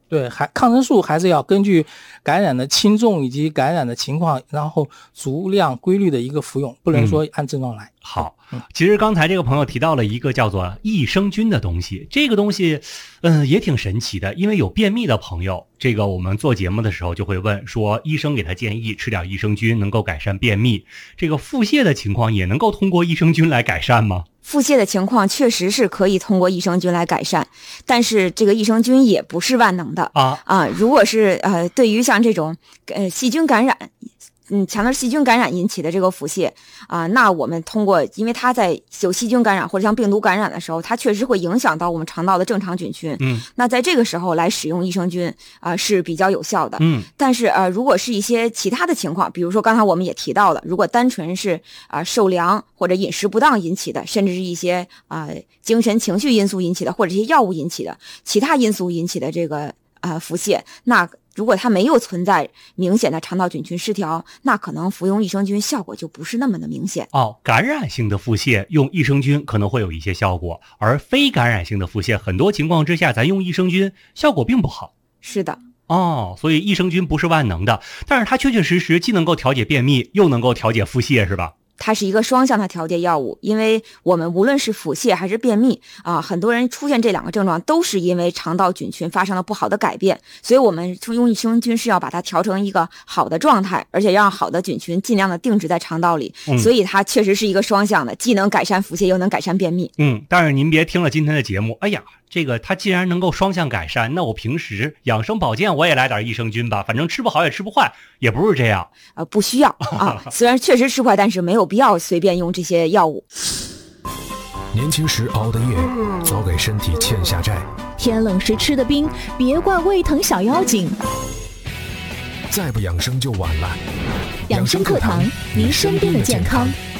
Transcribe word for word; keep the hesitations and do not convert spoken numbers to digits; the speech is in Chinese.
对，还抗生素还是要根据感染的轻重以及感染的情况，然后足量规律的一个服用，不能说按症状来。 嗯、好，其实刚才这个朋友提到了一个叫做益生菌的东西，这个东西嗯也挺神奇的，因为有便秘的朋友，这个我们做节目的时候就会问说，医生给他建议吃点益生菌能够改善便秘，这个腹泻的情况也能够通过益生菌来改善吗？ 腹泻的情况确实是可以通过益生菌来改善，但是这个益生菌也不是万能的啊啊！如果是呃对于像这种呃细菌感染，嗯，强的细菌感染引起的这个腹泻啊，那我们通过，因为它在有细菌感染或者像病毒感染的时候，它确实会影响到我们肠道的正常菌群。 嗯， 那在这个时候来使用益生菌啊是比较有效的。 嗯， 但是呃，如果是一些其他的情况，比如说刚才我们也提到了，如果单纯是啊受凉或者饮食不当引起的，甚至是一些啊精神情绪因素引起的，或者一些药物引起的，其他因素引起的这个啊腹泻，那如果它没有存在明显的肠道菌群失调，那可能服用益生菌效果就不是那么的明显。 哦，感染性的腹泻用益生菌可能会有一些效果，而非感染性的腹泻很多情况之下咱用益生菌效果并不好。 是的。 哦，所以益生菌不是万能的，但是它确确实实既能够调节便秘，又能够调节腹泻，是吧？ 它是一个双向的调节药物，因为我们无论是腹泻还是便秘啊，很多人出现这两个症状都是因为肠道菌群发生了不好的改变，所以我们用益生菌是要把它调成一个好的状态，而且让好的菌群尽量的定植在肠道里、嗯、所以它确实是一个双向的，既能改善腹泻又能改善便秘。 嗯，但是您别听了今天的节目，哎呀，这个它既然能够双向改善，那我平时养生保健我也来点益生菌吧，反正吃不好也吃不坏，也不是这样。 呃，不需要啊，虽然确实吃不坏，但是没有必要随便用这些药物。 年轻时熬的夜，早给身体欠下债。 天冷时吃的冰，别怪胃疼小妖精。 再不养生就晚了。 养生课堂，您身边的健康。